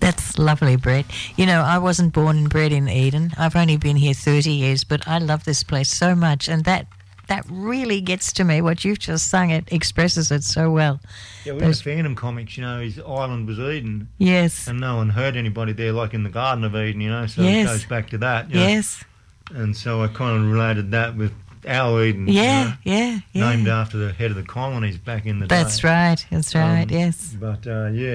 That's lovely, Brett. You know, I wasn't born and bred in Eden. I've only been here 30 years, but I love this place so much, and that really gets to me. What you've just sung, it expresses it so well. Yeah, with the Phantom comics, you know, his island was Eden. Yes. And no one hurt anybody there, like in the Garden of Eden, you know, so yes. it goes back to that. You know? Yes. And so I kind of related that with our Eden. Yeah, you know, yeah. Named after the head of the colonies back in the day. That's right, yes. But,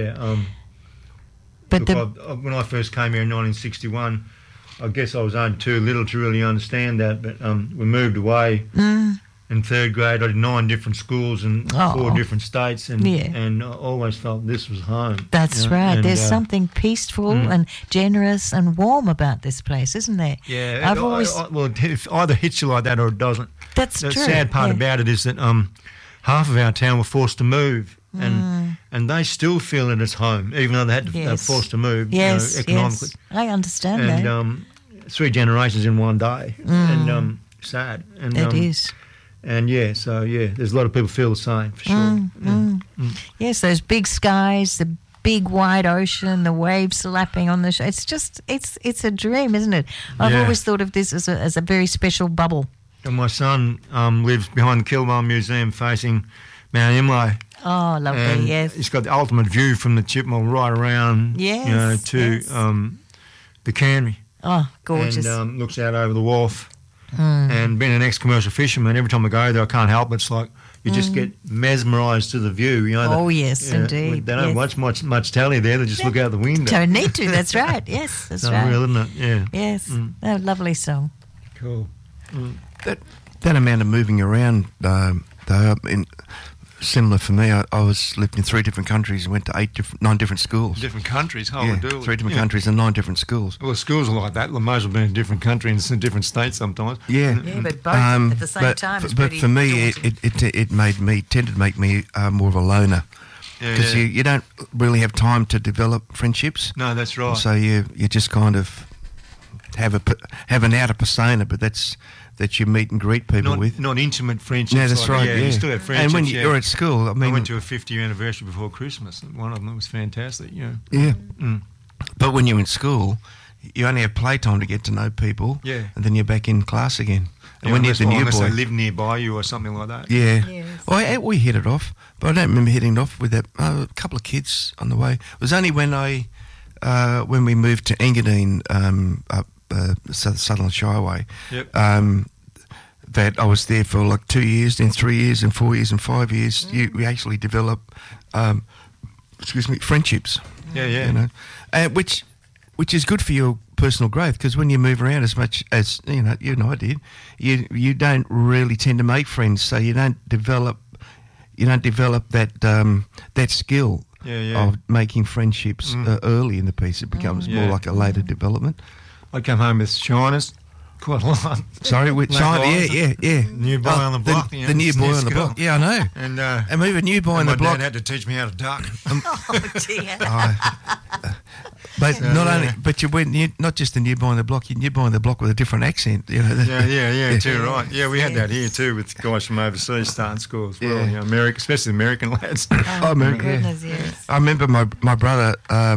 But look, when I first came here in 1961, I guess I was only too little to really understand that, but we moved away in third grade. I did 9 different schools in 4 different states, and I always felt this was home. That's right. And, there's something peaceful and generous and warm about this place, isn't there? Yeah. I've always... well, it either hits you like that or it doesn't. That's the true. The sad part about it is that half of our town were forced to move. And they still feel it as home, even though they had to forced to move. Yes, economically. Yes. I understand that. And 3 generations in one day, and sad. And, it is. And there's a lot of people feel the same for sure. Yes, those big skies, the big wide ocean, the waves slapping on the shore. It's just, it's a dream, isn't it? I've always thought of this as a very special bubble. And my son lives behind the Kilburn Museum, facing Mount Imlay. Oh, lovely, and yes. It's got the ultimate view from the Chipmunk right around, to the cannery. Oh, gorgeous. And looks out over the wharf. And being an ex-commercial fisherman, every time I go there, I can't help it. It's like you just get mesmerised to the view. You know. Indeed. They don't watch much telly there. They just look out the window. Don't need to. That's right. Yes, that's right. Unreal, isn't it? Yeah. Yes. A lovely song. Cool. That amount of moving around, though, similar for me. I was lived in 3 different countries and went to 9 different schools. Different countries, 3 different countries and 9 different schools. Well, schools are like that. They might as well be in a different country and in different states sometimes. Yeah, but both at the same time. But for me, it tended to make me more of a loner. Because you don't really have time to develop friendships. No, that's right. So you just kind of have an outer persona, but that you meet and greet people with. Not intimate friendships. Yeah, that's right. You still have friendships. And when you're at school, I went to a 50-year anniversary before Christmas. And one of them was fantastic. Yeah. But when you're in school, you only have playtime to get to know people. Yeah. And then you're back in class again. And when you're the new boy, unless they live nearby you or something like that. Yeah. Yes. Well, we hit it off, but I don't remember hitting it off with a couple of kids on the way. It was only when when we moved to Engadine up Sutherland Shireway. Yep. That I was there for like 2 years, then 3 years, and 4 years, and 5 years. We actually develop, friendships. Yeah. You know, which is good for your personal growth, because when you move around as much as you know I did, you don't really tend to make friends, so you don't develop that skill of making friendships early in the piece. It becomes more like a later development. I come home with shiners quite a lot. Sorry, with China, yeah. New boy on the block. The new boy on the block. Yeah, I know. And we have a new boy on the block. My dad had to teach me how to duck. Oh dear. But but you're not just the new boy on the block. You're new boy on the block with a different accent. You know. Yeah, too right. Yeah, we had that here too with guys from overseas starting school as well. You know, America, especially the American lads. Oh my goodness, yes. I remember my brother.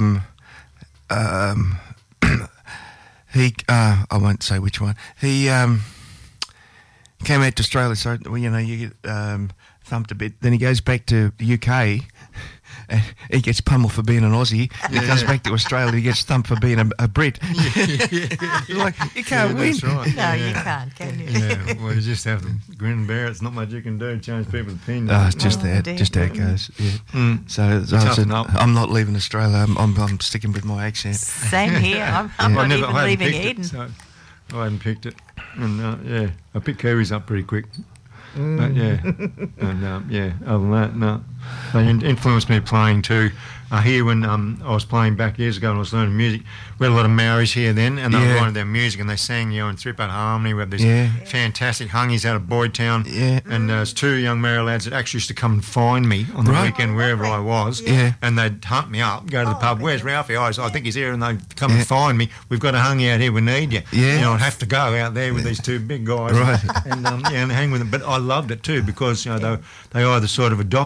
He, I won't say which one. He came out to Australia, so you get thumped a bit. Then he goes back to the UK. And he gets pummeled for being an Aussie. He comes back to Australia. He gets thumped for being a Brit. Like, you can't win. That's right. No, you can't, can you? Yeah, well, you just have to grin and bear it. It's not much you can do to change people's opinions. Oh, it's just that. Dear. Just how it goes. Yeah. So I said, I'm not leaving Australia. I'm sticking with my accent. Same here. I'm not even leaving Eden. So I hadn't picked it. And I picked Kiwis up pretty quick. But and other than that, no. They influenced me playing too. Here when I was playing back years ago and I was learning music, we had a lot of Maoris here then, and they wanted their music, and they sang in three-part harmony. We had these fantastic hungies out of Boyd Town, and there's 2 young Maori lads that actually used to come and find me on the weekend wherever I was, and they'd hunt me up, go to the pub. Where's Ralphie? I think he's here, and they'd come and find me. We've got a hungy out here. We need you. I'd have to go out there with these 2 big guys, and hang with them. But I loved it too, because they either sort of adopted you or ate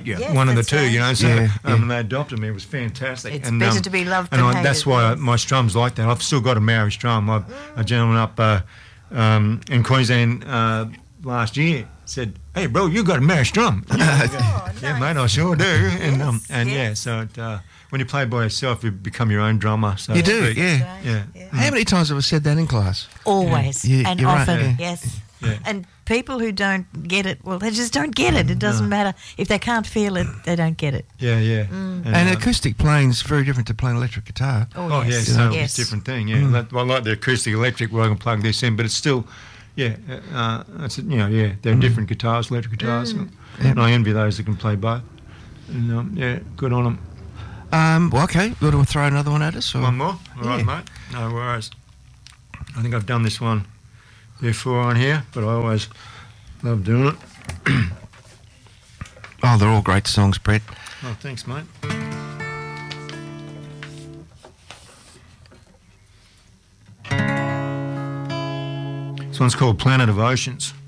hate you. Yes, One of the that's two, right. you know. So Yeah, when they adopted me, it was fantastic. It's better to be loved than that's hated, why yes. my strum's like that. I've still got a Maori strum. A gentleman up in Queensland last year said, "Hey, bro, you got a Maori strum." Yeah, mate, I sure do. And yes. so when you play by yourself, you become your own drummer. So You to do, speak. yeah. Yeah. How many times have I said that in class? Always Yeah, and you're right, often, yeah. yes. Yeah. And people who don't get it, well, they just don't get it. It doesn't matter. If they can't feel it, they don't get it. Yeah. And acoustic playing's very different to playing electric guitar. Oh, yeah, yes. so yes. it's a different thing, yeah. Like the acoustic electric where I can plug this in, but it's still, it's, they're different guitars, electric guitars. And I envy those that can play both. And, good on them. Well, okay, you want to throw another one at us? Or? One more? All right, mate. No worries. I think I've done this one before on here, but I always love doing it. Oh, they're all great songs, Brett. Oh, thanks, mate. This one's called Planet of Oceans.